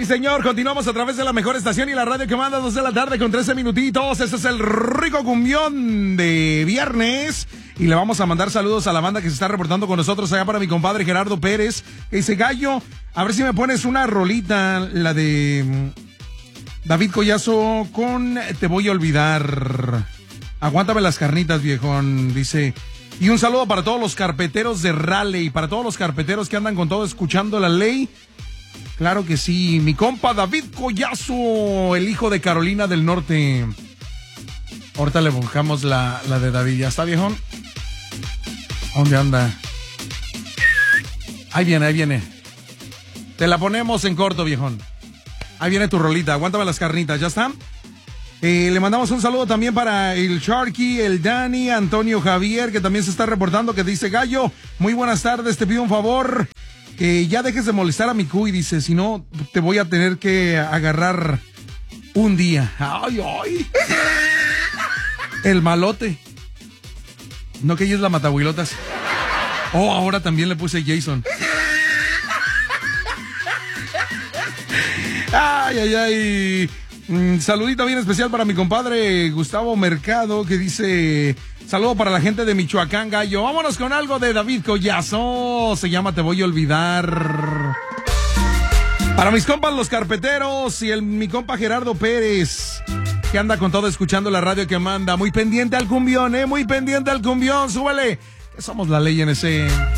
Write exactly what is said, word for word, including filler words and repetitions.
señor, continuamos a través de la mejor estación y la radio que manda, dos de la tarde con trece minutitos. Este es el rico cumbión de viernes. Y le vamos a mandar saludos a la banda que se está reportando con nosotros allá para mi compadre Gerardo Pérez. Que dice, Gallo, a ver si me pones una rolita, la de David Collazo con Te voy a olvidar. Aguántame las carnitas, viejón, dice. Y un saludo para todos los carpeteros de Raleigh, para todos los carpeteros que andan con todo escuchando la ley. Claro que sí, mi compa David Collazo, el hijo de Carolina del Norte. Ahorita le buscamos la, la de David. ¿Ya está, viejón? ¿Dónde anda? Ahí viene, ahí viene. Te la ponemos en corto, viejón. Ahí viene tu rolita, aguántame las carnitas, ¿ya está? Eh, le mandamos un saludo también para el Sharky, el Dani, Antonio Javier, que también se está reportando, que dice, Gallo, muy buenas tardes, te pido un favor, que ya dejes de molestar a mi cuy, dice, si no, te voy a tener que agarrar un día. Ay, ay. El malote. No, que ella es la matahuilotas. Oh, ahora también le puse Jason. Ay, ay, ay. Mm, saludito bien especial para mi compadre Gustavo Mercado, que dice, saludo para la gente de Michoacán, Gallo. Vámonos con algo de David Collazo. Se llama Te voy a olvidar. Para mis compas los carpeteros y el, mi compa Gerardo Pérez, que anda con todo escuchando la radio que manda. Muy pendiente al cumbión, eh, muy pendiente al cumbión. Súbele, que somos la ley en ese...